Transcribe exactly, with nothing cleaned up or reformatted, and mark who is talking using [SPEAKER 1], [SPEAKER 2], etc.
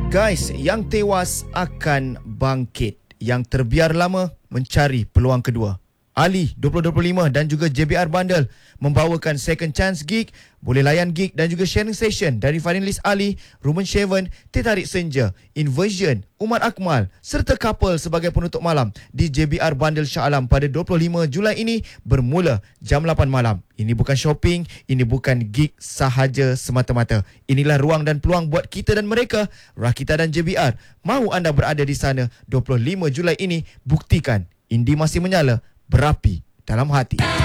[SPEAKER 1] Guys, yang tewas akan bangkit. Yang terbiar lama mencari peluang kedua. Ali dua ribu dua puluh lima dan juga J B R Bundle membawakan Second Chance Gig, Boleh Layan Gig dan juga Sharing Session dari finalis Ali, Ruben Shaven, Teh Tarik Senja, Inversion, Umar Akmal serta couple sebagai penutup malam di J B R Bundle Shah Alam pada dua puluh lima Julai ini bermula jam lapan malam. Ini bukan shopping, ini bukan gig sahaja semata-mata. Inilah ruang dan peluang buat kita dan mereka, Rakita dan J B R. Mahu anda berada di sana dua puluh lima Julai ini? Buktikan indie masih menyala, berapi dalam hati.